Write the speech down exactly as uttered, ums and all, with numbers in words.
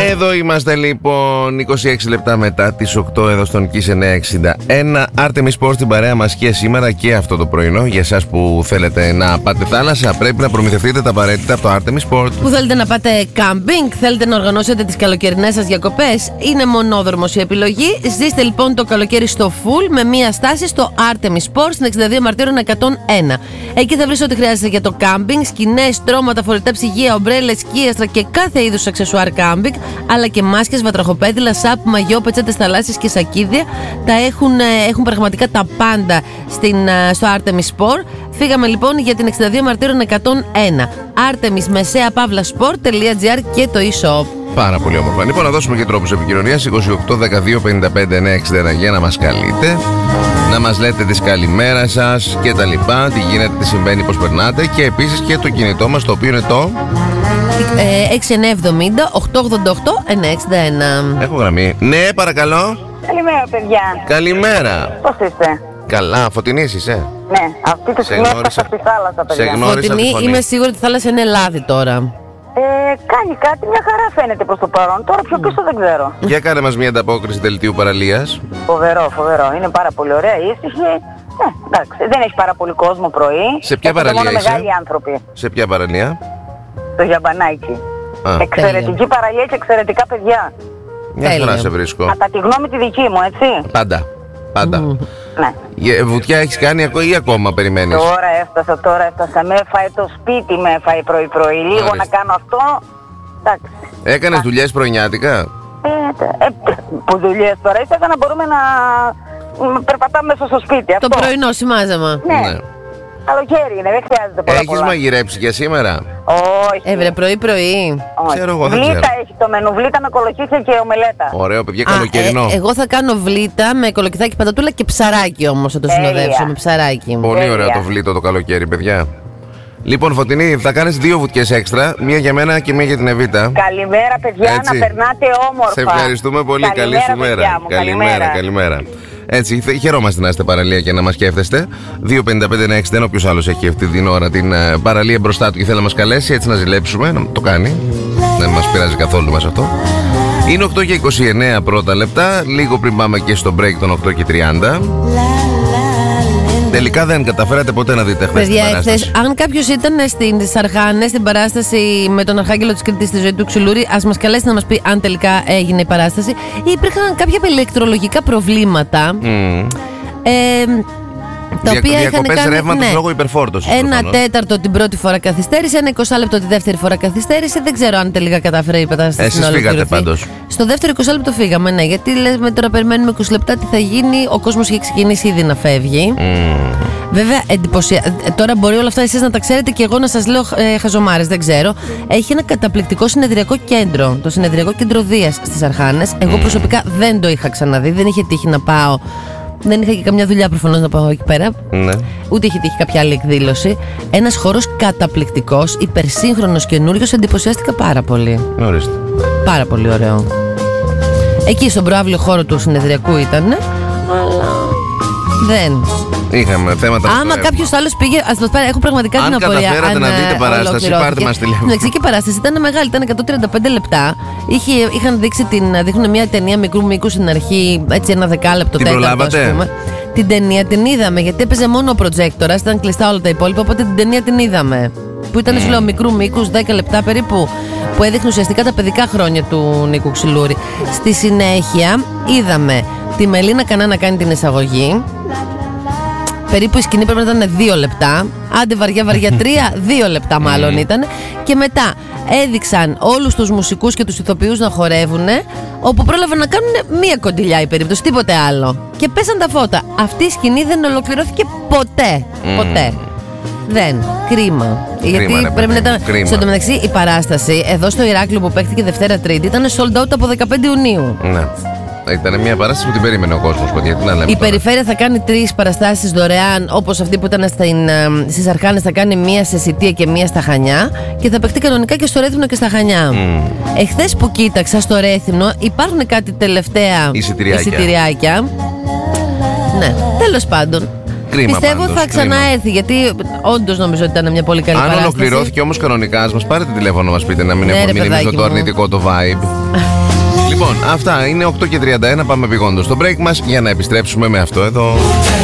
Εδώ είμαστε λοιπόν, είκοσι έξι λεπτά μετά τις οκτώ εδώ στον Kiss εννιακόσια εξήντα ένα. Artemis Sport στην παρέα μας και σήμερα και αυτό το πρωινό. Για εσάς που θέλετε να πάτε θάλασσα, πρέπει να προμηθευτείτε τα απαραίτητα από το Artemis Sport. Που θέλετε να πάτε camping, θέλετε να οργανώσετε τις καλοκαιρινές σας διακοπές, είναι μονόδρομος η επιλογή. Ζήστε λοιπόν το καλοκαίρι στο full με μία στάση στο Artemis Sport στην εξήντα δύο Μαρτύρων εκατόν ένα. Εκεί θα βρεις ό,τι χρειάζεται για το camping: σκηνές, στρώματα, φορητά ψυγεία, ομπρέλες, σκίαστρα και κάθε είδους αξεσουάρ camping, αλλά και μάσκες, βατραχοπέδιλα, σαπ, μαγιό, πετσέτες θαλάσσιες και σακίδια. Τα έχουν, έχουν πραγματικά τα πάντα στην, στο Artemis Sport. Φύγαμε λοιπόν για την εξήντα δύο Μαρτύρων εκατόν ένα. Artemis μεσαία παύλα sport.gr και το e-shop. Πάρα πολύ όμορφα. Λοιπόν, να δώσουμε και τρόπους επικοινωνίας. είκοσι οκτώ δεκαδύο πενήντα πέντε εννιακόσια εξήντα ένα για να μας καλείτε, να μας λέτε τις καλημέρα σας και τα λοιπά, τι γίνεται, τι συμβαίνει, πώς περνάτε. Και επίσης και το κινητό μας, το οποίο είναι το ε, έξι εννιά εβδομήντα οκτακόσια ογδόντα οκτώ εννιακόσια εξήντα ένα. Έχω γραμμή. Ναι, παρακαλώ. Καλημέρα, παιδιά. Καλημέρα. Πώς είστε? Καλά, Φωτεινής είσαι? Ναι, αυτή τη στιγμή έφτασα στη θάλασσα, παιδιά. Φωτεινή, είμαι σίγουρη ότι η θάλασσα είναι λάδι τώρα. Ε, κάνει κάτι, μια χαρά φαίνεται προς το παρόν. Τώρα πιο πίσω δεν ξέρω. Για κάνε μας μια ανταπόκριση δελτίου παραλίας. Φοβερό, φοβερό. Είναι πάρα πολύ ωραία, ήσυχη. Ναι, εντάξει, δεν έχει πάρα πολύ κόσμο πρωί. Σε ποια παραλία μόνο είσαι? Μεγάλοι άνθρωποι. Σε ποια παραλία? Το Γιαμπανάκι. Α. Εξαιρετική Τέλεια. παραλία και εξαιρετικά παιδιά. Μια Τέλεια. χαρά σε βρίσκω. Κατά τη γνώμη τη δική μου, έτσι. Πάντα. Πάντα. Ναι. Ε, Βουτιά έχεις κάνει ακο- ή ακόμα περιμένεις? Τώρα έφτασα, τώρα έφτασα. Με έφαε το σπίτι, με έφαε πρωί-πρωί. Λίγο Ορίστε. να κάνω αυτό. Εντάξει. Έκανες δουλειές πρωινιάτικα? Ε, τε- ε, που δουλειές τώρα ήθελα να μπορούμε να μ, περπατάμε μέσα στο σπίτι. Το Αυτό. πρωινό σημάζεμα. Ναι. Ναι. Καλοκαίρι είναι, δεν χρειάζεται πολλά. Έχεις πολλά. μαγειρέψει για σήμερα? Όχι. Έβρε πρωί-πρωί. Όχι. Ξέρω εγώ, δεν Βλήτα ξέρω. έχει το μενού, βλήτα με κολοκύθια και ομελέτα. Ωραίο, παιδιά, Α, καλοκαιρινό. ε, εγώ θα κάνω βλήτα με κολοκυθάκι, πατατούλα και ψαράκι όμως θα το Τέλεια. συνοδεύσω με ψαράκι. Πολύ Τέλεια. ωραίο το βλήτο το καλοκαίρι, παιδιά. Λοιπόν, Φωτεινή, θα κάνεις δύο βουτιές έξτρα. Μία για μένα και μία για την Εβίτα. Καλημέρα, παιδιά, Έτσι. να περνάτε όμορφα. Σε ευχαριστούμε πολύ. Καλή Καλημέρα, σου μέρα. παιδιά μου. Καλημέρα, καλημέρα. Έτσι, θε- χαιρόμαστε να είστε παραλία και να μας σκέφτεστε. δύο πενήντα πέντε εννιακόσια εξήντα ένα, όποιος άλλος έχει αυτή την ώρα την ε, παραλία μπροστά του και θέλει να μας καλέσει, έτσι να ζηλέψουμε, να το κάνει. Δεν μας πειράζει καθόλου μας αυτό. Είναι οκτώ και είκοσι εννέα πρώτα λεπτά, λίγο πριν πάμε και στο break των οκτώ και τριάντα. Τελικά δεν καταφέρατε ποτέ να δείτε χθες την Παιδιά, παράσταση. εχθές, αν κάποιος ήταν στις Αρχάνες, στην παράσταση με τον Αρχάγγελο της Κρήτης στη ζωή του Ξυλούρη, ας μας καλέσει να μας πει αν τελικά έγινε η παράσταση. Υπήρχαν κάποια ηλεκτρολογικά προβλήματα. Mm. Ε, τα Δια- οποία είχαν διακοπές κάνει, ρεύματος λόγω υπερφόρτωσης, Ένα προφανώς. τέταρτο την πρώτη φορά καθυστέρησε, ένα είκοσι λεπτό τη δεύτερη φορά καθυστέρησε. Δεν ξέρω αν τελικά κατάφερε η κατάσταση Εσείς να φύγατε ολοκληρωθεί. πάντως. Στο δεύτερο είκοσι λεπτό φύγαμε, ναι, γιατί λέμε τώρα περιμένουμε είκοσι λεπτά τι θα γίνει. Ο κόσμος είχε ξεκινήσει ήδη να φεύγει. Mm. Βέβαια, εντυπωσια... ε, τώρα μπορεί όλα αυτά εσείς να τα ξέρετε και εγώ να σας λέω ε, χαζομάρες, δεν ξέρω. Έχει ένα καταπληκτικό συνεδριακό κέντρο, το Συνεδριακό Κέντρο Δίας στις Αρχάνες. Εγώ προσωπικά δεν το είχα ξαναδεί, δεν είχε τύχει να πάω. Δεν είχα και καμιά δουλειά προφανώς να πάω εκεί πέρα. Ναι. Ούτε είχε τύχει κάποια άλλη εκδήλωση. Ένας χώρος καταπληκτικός, υπερσύγχρονος, καινούριος. Εντυπωσιάστηκα πάρα πολύ. Ορίστε. Πάρα πολύ ωραίο. Εκεί στον προάβλιο χώρο του συνεδριακού ήταν, αλλά δεν. Είχαμε θέματα. Άμα στο κάποιο άλλο πήγε. Ας το πάρει, έχω πραγματικά Αν την απορία. καταφέρατε να δείτε ε, παράσταση, ολοκληρώθηκε. πάρτε μας τηλέφωνο. Εντάξει, και η παράσταση ήταν μεγάλη, ήταν εκατόν τριάντα πέντε λεπτά. Είχε, είχαν δείξει την. Δείχνουν μια ταινία μικρού μήκου στην αρχή, έτσι ένα δεκάλεπτο Την τέταρτο, προλάβατε? ας πούμε. Την ταινία την είδαμε, γιατί έπαιζε μόνο ο προτζέκτορας, ήταν κλειστά όλα τα υπόλοιπα, οπότε την ταινία την είδαμε. Που ήταν, σου λέω, μικρού μήκου, δέκα λεπτά περίπου, που έδειχνε ουσιαστικά τα παιδικά χρόνια του Νίκου Ξυλούρη. Στη συνέχεια είδαμε τη Μελίνα Κανά να κάνει την εισαγωγή. Περίπου η σκηνή πρέπει να ήταν δύο λεπτά. Άντε βαριά βαριά τρία, δύο λεπτά μάλλον ήταν. Και μετά έδειξαν όλους τους μουσικούς και τους ηθοποιούς να χορεύουν, όπου πρόλαβαν να κάνουν μία κοντιλιά η περίπτωση, τίποτε άλλο. Και πέσαν τα φώτα. Αυτή η σκηνή δεν ολοκληρώθηκε ποτέ. Ποτέ. Δεν. Κρίμα. Γιατί ρε πρέπει παιδί να μου, ήταν. κρίμα. Στο μεταξύ, η παράσταση εδώ στο Ηράκλειο που παίχτηκε Δευτέρα Τρίτη ήταν sold out από δεκαπέντε Ιουνίου. Ναι. Ήταν μια παράσταση που την περίμενε ο κόσμος, παιδιά. Τι να λέμε Η τώρα. περιφέρεια θα κάνει τρεις παραστάσεις δωρεάν, όπως αυτή που ήταν στην, ε, στις Αρχάνες, θα κάνει μία σε Σιτία και μία στα Χανιά και θα παιχτεί κανονικά και στο Ρέθυμνο και στα Χανιά. Mm. Εχθές που κοίταξα στο Ρέθυμνο υπάρχουν κάτι τελευταία Εισιτηριάκια. εισιτηριάκια. Ναι, τέλος πάντων. Κρίμα. Πιστεύω πάντως, θα ξαναέρθει, γιατί όντως νομίζω ότι ήταν μια πολύ καλή Αν παράσταση. ολοκληρώθηκε όμως κανονικά, ας μας πάρετε τηλέφωνο να μας πείτε, να μην Ναι, έχουμε ρε, μην εμείς παιδάκι το μου. αρνητικό το vibe. Λοιπόν, αυτά είναι οκτώ και τριάντα ένα. Πάμε επειγόντως στο break μας για να επιστρέψουμε με αυτό εδώ.